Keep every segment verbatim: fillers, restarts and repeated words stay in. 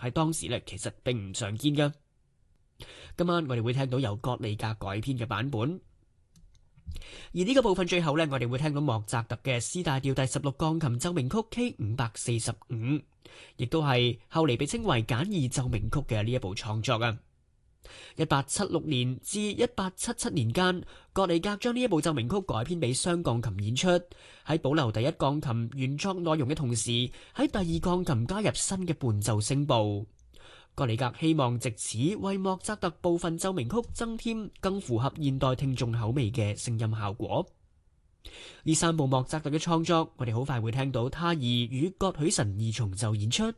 喺當時咧其實並唔常見嘅。今晚我哋會聽到由葛利格改編嘅版本，而呢個部分最後呢，我哋會聽到莫扎特嘅 C 大調第十六鋼琴奏鳴曲 K 五百四十五，亦都係後嚟被稱為簡易奏鳴曲嘅呢一部創作啊。一八七六年至一八七七年間，葛利格將呢一部奏鳴曲改編俾雙鋼琴演出，喺保留第一鋼琴原作內容嘅同時，喺第二鋼琴加入新嘅伴奏聲部。葛利格希望藉此為莫扎特部分奏鳴曲增添更符合現代聽眾口味嘅聲音效果。呢三部莫扎特嘅創作，我哋好快會聽到他二與葛許臣二重奏演出。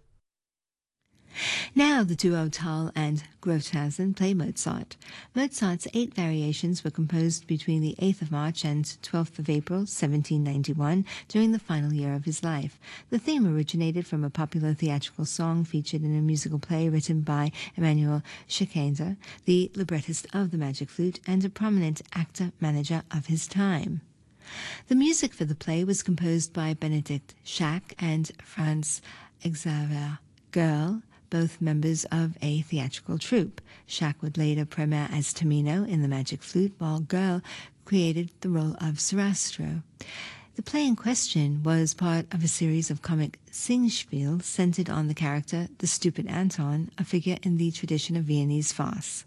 Now the duo Tal and Grotthausen play Mozart. Mozart's eight variations were composed between the eighth of March and twelfth of April, seventeen ninety-one, during the final year of his life. The theme originated from a popular theatrical song featured in a musical play written by Emanuel Schikaneder, the librettist of The Magic Flute and a prominent actor-manager of his time. The music for the play was composed by Benedikt Schack and Franz Xaver Gerl, both members of a theatrical troupe. Schack would later premiere as Tamino in The Magic Flute, while Gerl created the role of Sarastro. The play in question was part of a series of comic Singspiel centered on the character the Stupid Anton, a figure in the tradition of Viennese farce.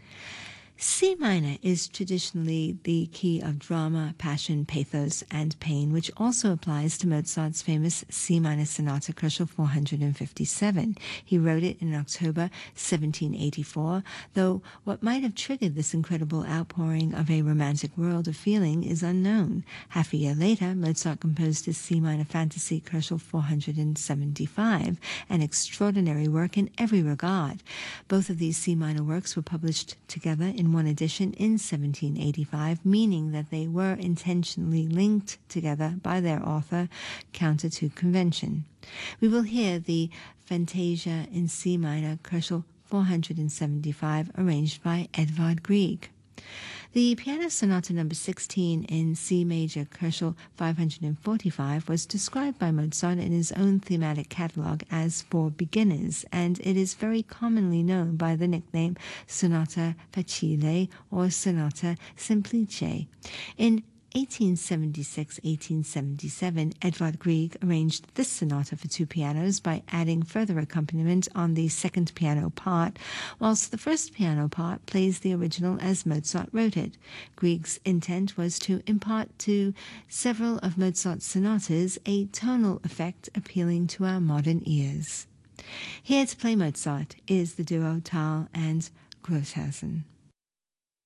C minor is traditionally the key of drama, passion, pathos, and pain, which also applies to Mozart's famous C minor sonata four hundred fifty-seven. He wrote it in October seventeen eighty-four, though what might have triggered this incredible outpouring of a romantic world of feeling is unknown. Half a year later, Mozart composed his C minor fantasy four hundred seventy-five, an extraordinary work in every regard. Both of these C minor works were published together in one edition in seventeen eighty-five, meaning that they were intentionally linked together by their author, counter to convention. We will hear the Fantasia in C minor, four hundred seventy-five, arranged by Edvard Grieg. The Piano Sonata number sixteen in C major, five hundred forty-five, was described by Mozart in his own thematic catalogue as for beginners, and it is very commonly known by the nickname Sonata Facile or Sonata Semplice. In eighteen seventy-six eighteen seventy-seven, Edvard Grieg arranged this sonata for two pianos by adding further accompaniment on the second piano part, whilst the first piano part plays the original as Mozart wrote it. Grieg's intent was to impart to several of Mozart's sonatas a tonal effect appealing to our modern ears. Here to play Mozart is the duo Tal and Grotthausen.